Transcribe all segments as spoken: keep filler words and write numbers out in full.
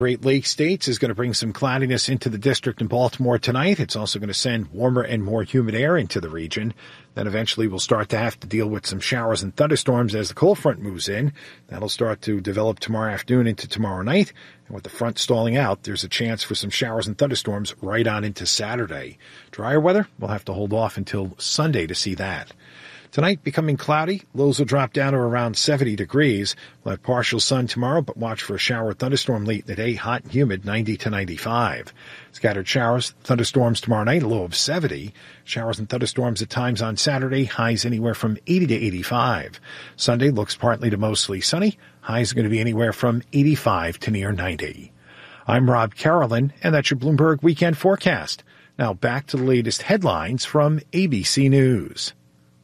Great Lakes states is going to bring some cloudiness into the district in Baltimore tonight. It's also going to send warmer and more humid air into the region. Then eventually we'll start to have to deal with some showers and thunderstorms as the cold front moves in. That'll start to develop tomorrow afternoon into tomorrow night. And with the front stalling out, there's a chance for some showers and thunderstorms right on into Saturday. Drier weather, we'll have to hold off until Sunday to see that. Tonight, becoming cloudy. Lows will drop down to around seventy degrees. We'll have partial sun tomorrow, but watch for a shower or thunderstorm late in the day. Hot and humid, ninety to ninety-five. Scattered showers, thunderstorms tomorrow night, a low of seventy. Showers and thunderstorms at times on Saturday. Highs anywhere from eighty to eighty-five. Sunday looks partly to mostly sunny. Highs are going to be anywhere from eighty-five to near ninety. I'm Rob Carolyn, and that's your Bloomberg Weekend Forecast. Now back to the latest headlines from A B C News.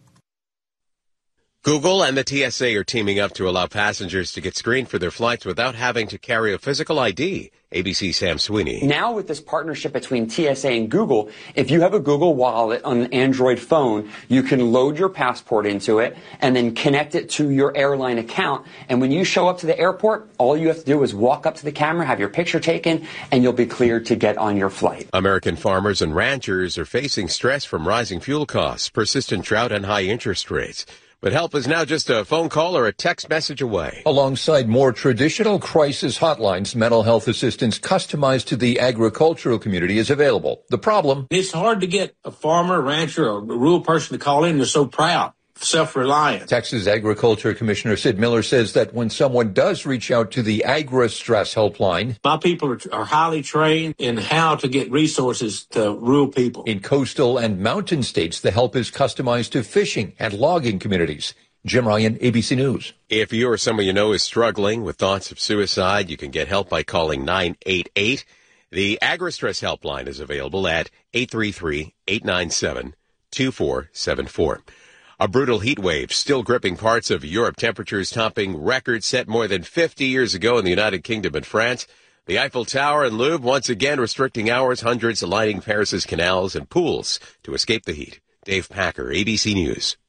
Google and the T S A are teaming up to allow passengers to get screened for their flights without having to carry a physical I D. A B C's Sam Sweeney. Now with this partnership between T S A and Google, if you have a Google Wallet on an Android phone, you can load your passport into it and then connect it to your airline account. And when you show up to the airport, all you have to do is walk up to the camera, have your picture taken, and you'll be cleared to get on your flight. American farmers and ranchers are facing stress from rising fuel costs, persistent drought, and high interest rates. But help is now just a phone call or a text message away. Alongside more traditional crisis hotlines, mental health assistance customized to the agricultural community is available. The problem? It's hard to get a farmer, rancher, or a rural person to call in. They're so proud. Self-reliant. Texas Agriculture Commissioner Sid Miller says that when someone does reach out to the Agri-Stress helpline, my people are, are highly trained in how to get resources to rural people. In coastal and mountain states, the help is customized to fishing and logging communities. Jim Ryan, A B C News. If you or someone you know is struggling with thoughts of suicide, you can get help by calling nine eight eight. The Agri-Stress helpline is available at eight three three, eight nine seven, two four seven four. A brutal heat wave still gripping parts of Europe. Temperatures topping records set more than fifty years ago in the United Kingdom and France. The Eiffel Tower and Louvre once again restricting hours, hundreds lining Paris's canals and pools to escape the heat. Dave Packer, A B C News.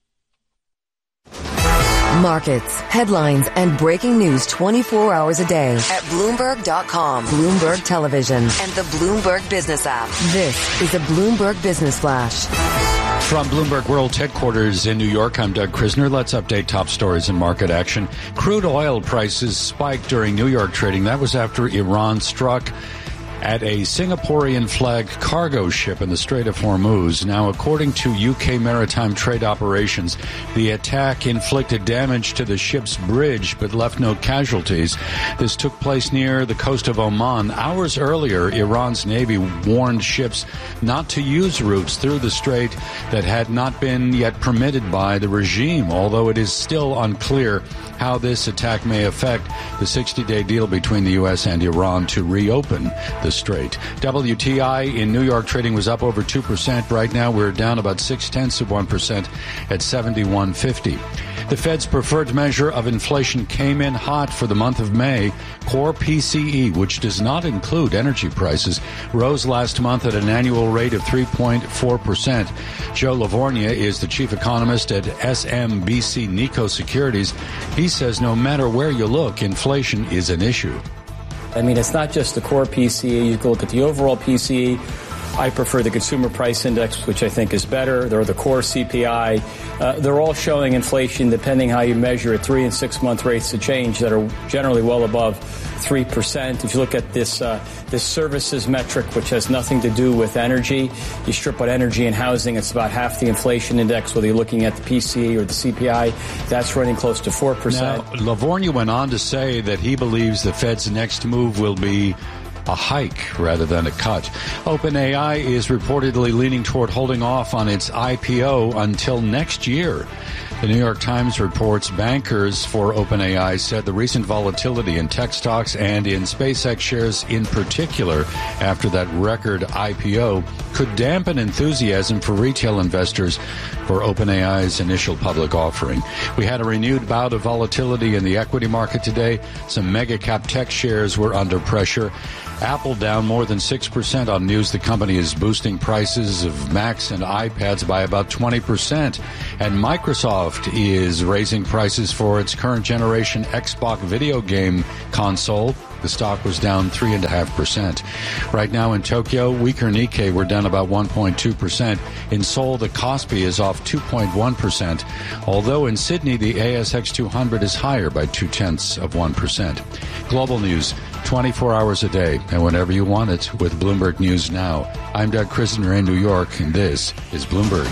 Markets, headlines, and breaking news twenty-four hours a day at Bloomberg dot com, Bloomberg Television, and the Bloomberg Business app. This is a Bloomberg Business Flash. From Bloomberg World Headquarters in New York, I'm Doug Krisner. Let's update top stories and market action. Crude oil prices spiked during New York trading. That was after Iran struck at a Singaporean flag cargo ship in the Strait of Hormuz. Now, according to U K Maritime Trade Operations, the attack inflicted damage to the ship's bridge but left no casualties. This took place near the coast of Oman. Hours earlier, Iran's Navy warned ships not to use routes through the strait that had not been yet permitted by the regime, although it is still unclear how this attack may affect the sixty-day deal between the U S and Iran to reopen the strait. W T I in New York trading was up over two percent. Right now we're down about six-tenths of one percent at seventy-one fifty. The Fed's preferred measure of inflation came in hot for the month of May. Core P C E, which does not include energy prices, rose last month at an annual rate of three point four percent. Joe Lavorgna is the chief economist at S M B C Nikko Securities. He says no matter where you look, inflation is an issue. I mean, it's not just the core P C E. You can look at the overall P C E. I prefer the Consumer Price Index, which I think is better. There are the core C P I. Uh, they're all showing inflation, depending how you measure it, three and six month rates of change that are generally well above three percent. If you look at this uh, this services metric, which has nothing to do with energy, you strip out energy and housing, it's about half the inflation index, whether you're looking at the P C E or the C P I. That's running close to four percent. Now, Lavorgna went on to say that he believes the Fed's next move will be a hike rather than a cut. OpenAI is reportedly leaning toward holding off on its I P O until next year. The New York Times reports bankers for OpenAI said the recent volatility in tech stocks and in SpaceX shares in particular after that record I P O could dampen enthusiasm for retail investors for OpenAI's initial public offering. We had a renewed bout of volatility in the equity market today. Some mega cap tech shares were under pressure. Apple down more than six percent on news the company is boosting prices of Macs and iPads by about twenty percent. And Microsoft is raising prices for its current generation Xbox video game console The stock was down three point five percent. Right now in Tokyo, weaker Nikkei were down about one point two percent. In Seoul, the Kospi is off two point one percent, although in Sydney, the A S X two hundred is higher by two-tenths of one percent. Global news, twenty-four hours a day, and whenever you want it with Bloomberg News Now. I'm Doug Krisner in New York, and this is Bloomberg.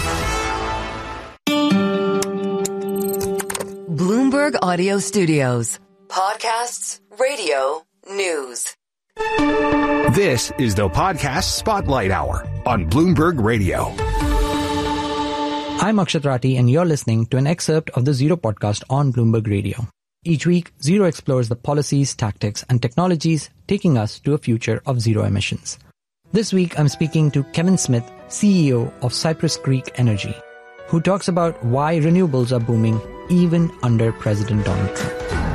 Bloomberg Audio Studios. Podcasts, radio, news. This is the Podcast Spotlight Hour on Bloomberg Radio. I'm Akshat Rathi, and you're listening to an excerpt of the Zero podcast on Bloomberg Radio. Each week, Zero explores the policies, tactics, and technologies taking us to a future of zero emissions. This week, I'm speaking to Kevin Smith, C E O of Cypress Creek Energy, who talks about why renewables are booming even under President Donald Trump.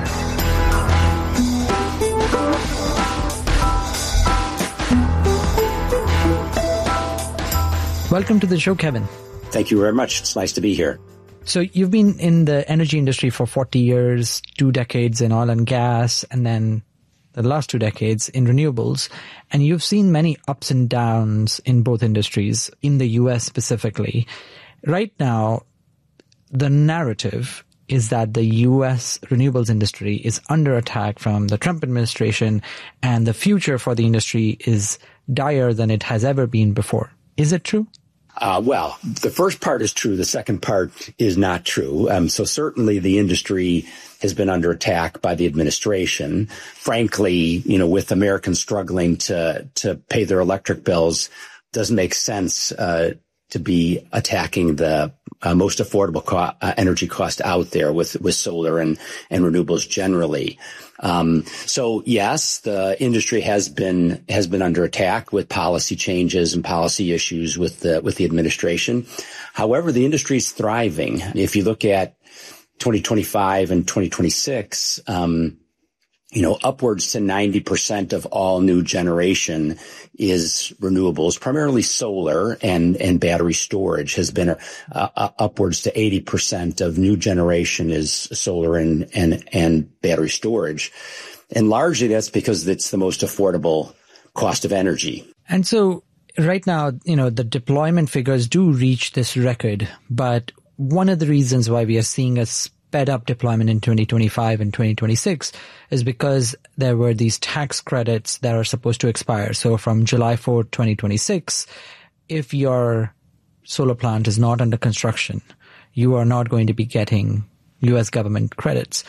Welcome to the show, Kevin. Thank you very much. It's nice to be here. So you've been in the energy industry for forty years, two decades in oil and gas, and then the last two decades in renewables. And you've seen many ups and downs in both industries, in the U S specifically. Right now, the narrative is that the U S renewables industry is under attack from the Trump administration, and the future for the industry is dire than it has ever been before. Is it true? Uh, well, the first part is true. The second part is not true. Um, so certainly the industry has been under attack by the administration. Frankly, you know, with Americans struggling to, to pay their electric bills, doesn't make sense, uh, to be attacking the uh, most affordable co- uh, energy cost out there with, with solar and, and renewables generally. Um, so yes, the industry has been, has been under attack with policy changes and policy issues with the, with the administration. However, the industry is thriving. If you look at twenty twenty-five and twenty twenty-six, um, you know, upwards to ninety percent of all new generation is renewables, primarily solar and, and battery storage has been uh, uh, upwards to eighty percent of new generation is solar and, and, and battery storage. And largely that's because it's the most affordable cost of energy. And so right now, you know, the deployment figures do reach this record, but one of the reasons why we are seeing a sped up deployment in twenty twenty-five and twenty twenty-six is because there were these tax credits that are supposed to expire. So from July fourth, twenty twenty-six, if your solar plant is not under construction, you are not going to be getting U S government credits.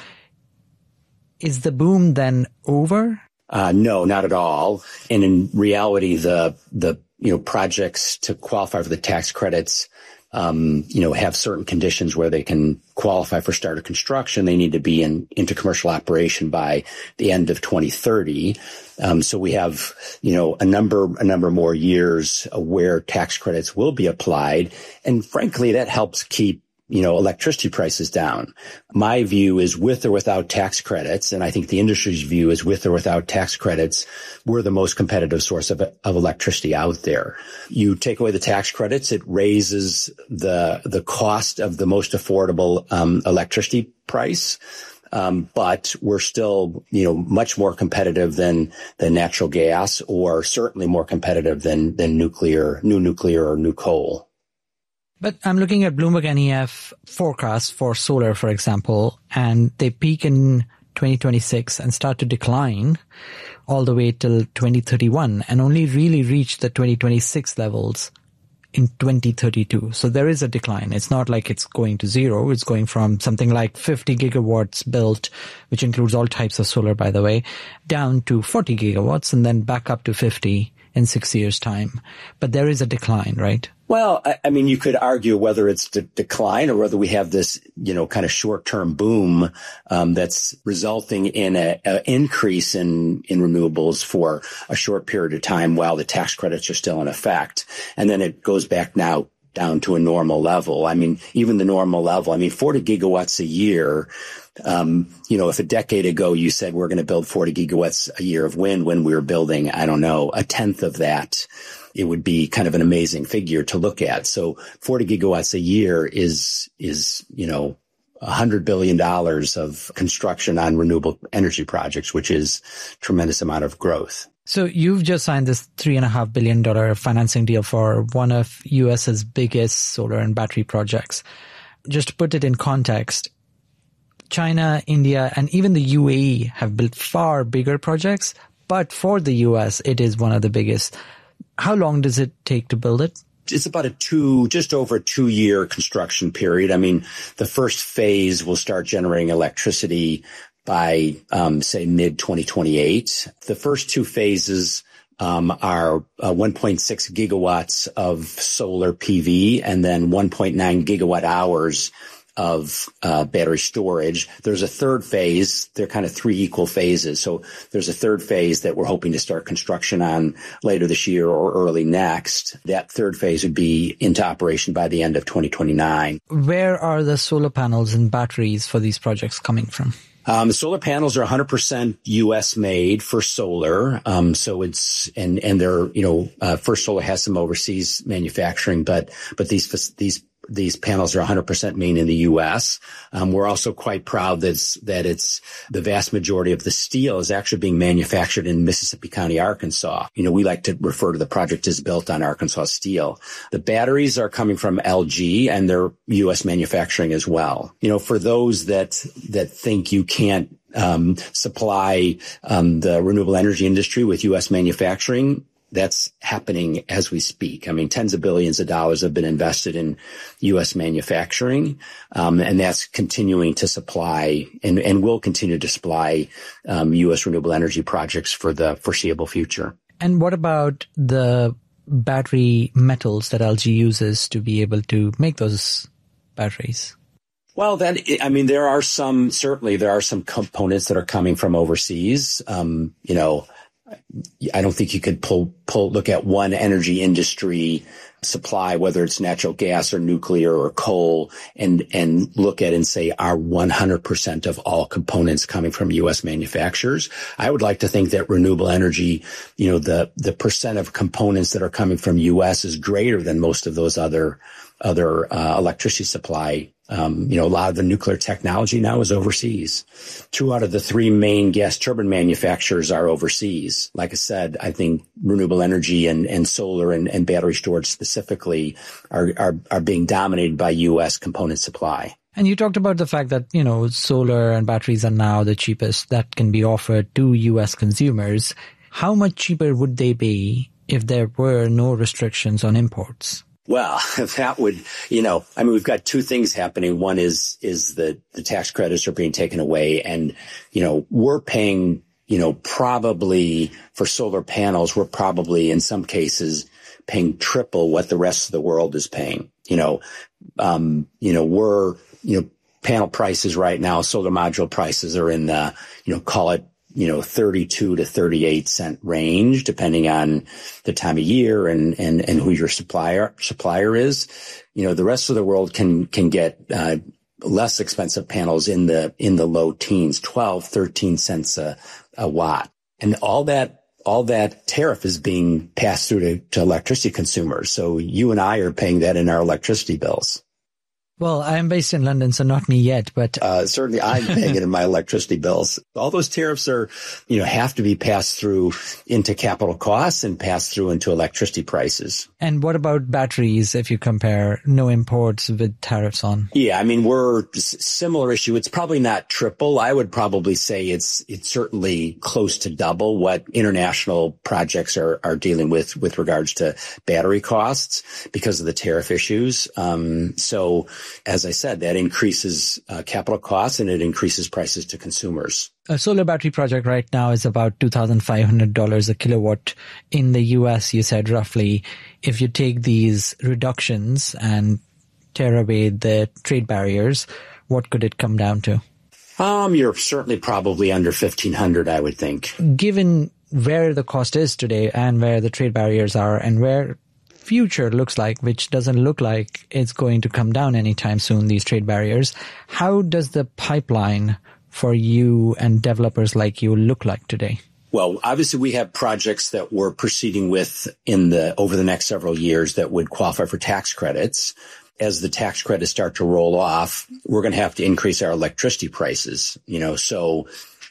Is the boom then over? Uh, no, not at all. And in reality, the, the, you know, projects to qualify for the tax credits Um, you know, have certain conditions where they can qualify for start of construction. They need to be in, into commercial operation by the end of twenty thirty. Um, so we have, you know, a number, a number more years where tax credits will be applied. And frankly, that helps keep, you know, electricity prices down. My view is with or without tax credits, and I think the industry's view is with or without tax credits, we're the most competitive source of, of electricity out there. You take away the tax credits, it raises the, the cost of the most affordable, um, electricity price. Um, but we're still, you know, much more competitive than, than natural gas, or certainly more competitive than, than nuclear, new nuclear or new coal. But I'm looking at Bloomberg N E F forecasts for solar, for example, and they peak in twenty twenty-six and start to decline all the way till twenty thirty-one and only really reach the twenty twenty-six levels in twenty thirty-two. So there is a decline. It's not like it's going to zero. It's going from something like fifty gigawatts built, which includes all types of solar, by the way, down to forty gigawatts and then back up to fifty in six years' time. But there is a decline, right? Well, I, I mean, you could argue whether it's de- decline or whether we have this, you know, kind of short-term boom um, that's resulting in a, a increase in, in renewables for a short period of time while the tax credits are still in effect. And then it goes back now down to a normal level. I mean, even the normal level, I mean, forty gigawatts a year. Um, you know, if a decade ago you said we're going to build forty gigawatts a year of wind when we were building, I don't know, a tenth of that, it would be kind of an amazing figure to look at. So forty gigawatts a year is, is, you know, one hundred billion dollars of construction on renewable energy projects, which is a tremendous amount of growth. So you've just signed this three and a half billion dollar financing deal for one of US's biggest solar and battery projects. Just to put it in context, China, India, and even the U A E have built far bigger projects, but for the U S, it is one of the biggest. How long does it take to build it? It's about a two, just over a two year construction period. I mean, the first phase will start generating electricity by, um, say mid twenty twenty-eight. The first two phases, um, are uh, one point six gigawatts of solar P V and then one point nine gigawatt hours of uh battery storage. There's a third phase. They're kind of three equal phases. So there's a third phase that we're hoping to start construction on later this year or early next. That third phase would be into operation by the end of twenty twenty-nine. Where are the solar panels and batteries for these projects coming from? Um, the solar panels are one hundred percent U S made for solar. Um, so it's, and, and they're, you know, uh, First Solar has some overseas manufacturing, but, but these, these These panels are one hundred percent made in the U S. Um, we're also quite proud that it's, that it's the vast majority of the steel is actually being manufactured in Mississippi County, Arkansas. You know, we like to refer to the project as built on Arkansas steel. The batteries are coming from L G and they're U S manufacturing as well. You know, for those that, that think you can't, um, supply, um, the renewable energy industry with U S manufacturing, that's happening as we speak. I mean, tens of billions of dollars have been invested in U S manufacturing, um, and that's continuing to supply and, and will continue to supply um, U S renewable energy projects for the foreseeable future. And what about the battery metals that L G uses to be able to make those batteries? Well, that, I mean, there are some, certainly there are some components that are coming from overseas. Um, you know, I don't think you could pull, pull, look at one energy industry supply, whether it's natural gas or nuclear or coal, and, and look at and say, are one hundred percent of all components coming from U S manufacturers? I would like to think that renewable energy, you know, the, the percent of components that are coming from U S is greater than most of those other, other, uh, electricity supply. Um, you know, a lot of the nuclear technology now is overseas. Two out of the three main gas turbine manufacturers are overseas. Like I said, I think renewable energy and, and solar and, and battery storage specifically are, are, are being dominated by U S component supply. And you talked about the fact that, you know, solar and batteries are now the cheapest that can be offered to U S consumers. How much cheaper would they be if there were no restrictions on imports? Well, that would, you know, I mean, we've got two things happening. One is, is that the tax credits are being taken away. And, you know, we're paying, you know, probably for solar panels, we're probably in some cases paying triple what the rest of the world is paying. You know, um, you know, we're, you know, panel prices right now, solar module prices are in the, you know, call it, you know, thirty-two to thirty-eight cent range, depending on the time of year and, and, and who your supplier, supplier is. You know, the rest of the world can, can get, uh, less expensive panels in the, in the low teens, twelve, thirteen cents a, a watt. And all that, all that tariff is being passed through to, to electricity consumers. So you and I are paying that in our electricity bills. Well, I'm based in London, so not me yet, but uh, certainly I'm paying it in my electricity bills. All those tariffs are, you know, have to be passed through into capital costs and passed through into electricity prices. And what about batteries if you compare no imports with tariffs on? Yeah, I mean, we're similar issue. It's probably not triple. I would probably say it's it's certainly close to double what international projects are are dealing with with regards to battery costs because of the tariff issues. Um, so as I said, that increases uh, capital costs and it increases prices to consumers. A solar battery project right now is about two thousand five hundred dollars a kilowatt. In the U S, you said roughly, if you take these reductions and tear away the trade barriers, what could it come down to? Um, you're certainly probably under fifteen hundred dollars, I would think. Given where the cost is today and where the trade barriers are and where future looks like, which doesn't look like it's going to come down anytime soon, these trade barriers, how does the pipeline for you and developers like you look like today? Well, obviously we have projects that we're proceeding with in the over the next several years that would qualify for tax credits. as the tax credits start to roll off, we're going to have to increase our electricity prices. You know, so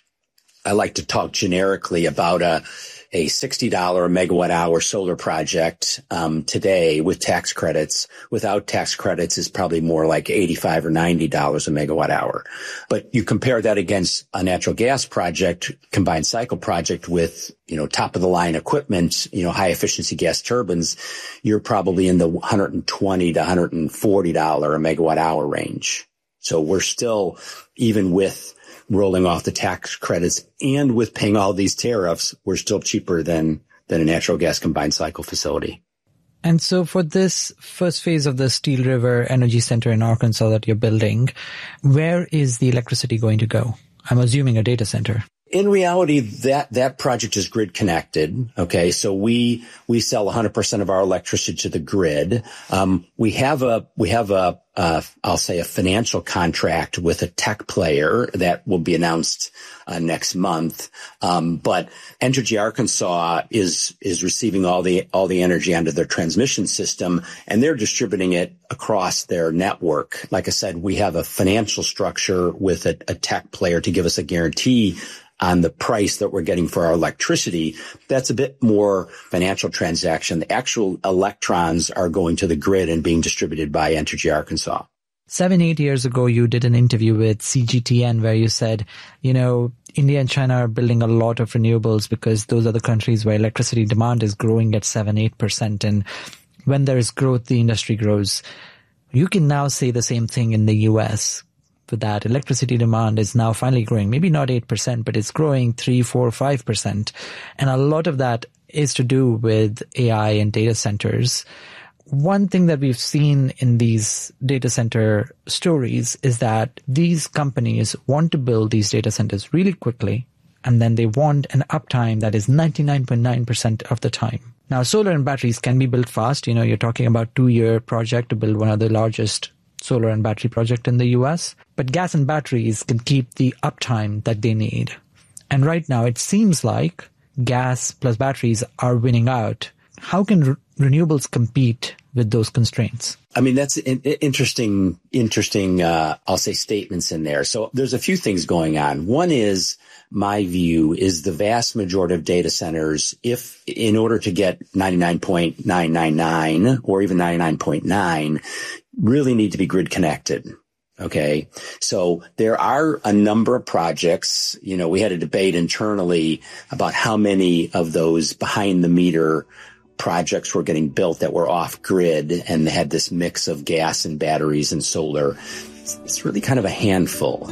I like to talk generically about a a sixty dollars a megawatt hour solar project um, today with tax credits. Without tax credits is probably more like eighty-five or ninety dollars a megawatt hour. But you compare that against a natural gas project, combined cycle project with, you know, top of the line equipment, you know, high efficiency gas turbines, you're probably in the one hundred twenty to one hundred forty dollars a megawatt hour range. So we're still, even with rolling off the tax credits and with paying all these tariffs, we're still cheaper than, than a natural gas combined cycle facility. And so for this first phase of the Steel River Energy Center in Arkansas that you're building, where is the electricity going to go? I'm assuming a data center. In reality, that, that project is grid connected. Okay. So we, we sell one hundred percent of our electricity to the grid. Um, we have a, we have a, uh, I'll say a financial contract with a tech player that will be announced uh, next month. Um, but Entergy Arkansas is, is receiving all the, all the energy onto their transmission system, and they're distributing it across their network. Like I said, we have a financial structure with a, a tech player to give us a guarantee on the price that we're getting for our electricity. That's a bit more financial transaction. The actual electrons are going to the grid and being distributed by Entergy Arkansas. Seven, eight years ago, you did an interview with C G T N where you said, you know, India and China are building a lot of renewables because those are the countries where electricity demand is growing at seven, eight percent. And when there is growth, the industry grows. You can now say the same thing in the U S with that. Electricity demand is now finally growing, maybe not eight percent, but it's growing three, four, five percent. And a lot of that is to do with A I and data centers. One thing that we've seen in these data center stories is that these companies want to build these data centers really quickly, and then they want an uptime that is ninety-nine point nine percent of the time. Now, solar and batteries can be built fast. You know, you're talking about two-year project to build one of the largest solar and battery project in the U S, but gas and batteries can keep the uptime that they need. And right now, it seems like gas plus batteries are winning out. How can re- renewables compete with those constraints? I mean, that's an interesting, interesting, uh, I'll say statements in there. So there's a few things going on. One is, my view is the vast majority of data centers, if in order to get ninety-nine point nine nine nine or even ninety-nine point nine, really need to be grid connected. Okay. So there are a number of projects. You know, we had a debate internally about how many of those behind the meter projects were getting built that were off grid and they had this mix of gas and batteries and solar. It's really kind of a handful.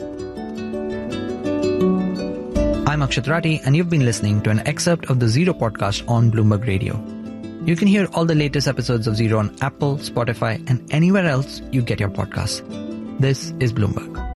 I'm Akshat Rathi, and you've been listening to an excerpt of the Zero podcast on Bloomberg Radio. You can hear all the latest episodes of Zero on Apple, Spotify, and anywhere else you get your podcasts. This is Bloomberg.